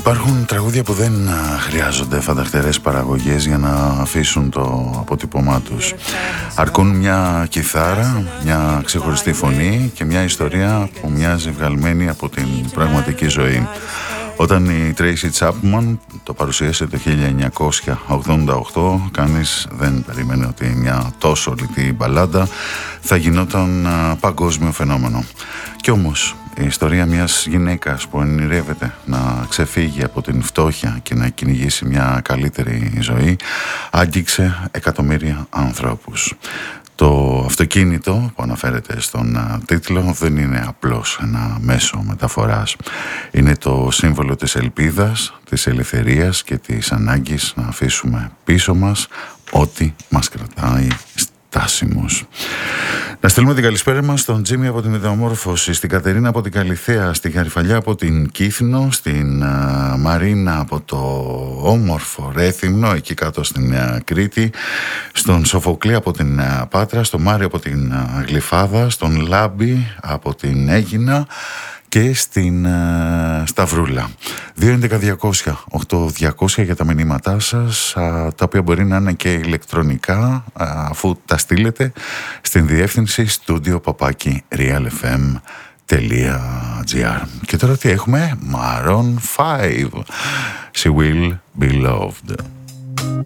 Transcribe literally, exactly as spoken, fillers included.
Υπάρχουν τραγούδια που δεν χρειάζονται φανταχτερές παραγωγές για να αφήσουν το αποτύπωμά τους. Αρκούν μια κιθάρα, μια ξεχωριστή φωνή και μια ιστορία που μοιάζει βγαλμένη από την πραγματική ζωή. Όταν η Tracy Chapman το παρουσίασε το χίλια εννιακόσια ογδόντα οκτώ, κανείς δεν περίμενε ότι μια τόσο λιτή μπαλάντα θα γινόταν παγκόσμιο φαινόμενο. Κι όμως η ιστορία μιας γυναίκας που ονειρεύεται να ξεφύγει από την φτώχεια και να κυνηγήσει μια καλύτερη ζωή άγγιξε εκατομμύρια ανθρώπους. Το αυτοκίνητο που αναφέρεται στον τίτλο δεν είναι απλώς ένα μέσο μεταφοράς. Είναι το σύμβολο της ελπίδας, της ελευθερίας και της ανάγκης να αφήσουμε πίσω μας ό,τι μας κρατάει στάσιμους. Να στείλουμε την καλησπέρα μας στον Τζίμι από τη Μεταμόρφωση, στην Κατερίνα από την Καλιθέα, στην Γαριφαλιά από την Κύθνο, στην uh, Μαρίνα από το όμορφο Ρέθυμνο, εκεί κάτω στην uh, Κρήτη, στον Σοφοκλή από την uh, Πάτρα, στον Μάριο από την uh, Γλυφάδα, στον Λάμπη από την Αίγινα και στην uh, Σταυρούλα. δύο έντεκα διακόσια οκτώ διακόσια για τα μηνύματά σας, uh, τα οποία μπορεί να είναι και ηλεκτρονικά, uh, αφού τα στείλετε στην διεύθυνση στούντιο παπάκι realfm.gr. Και τώρα τι έχουμε? Maroon five, She Will Be Loved.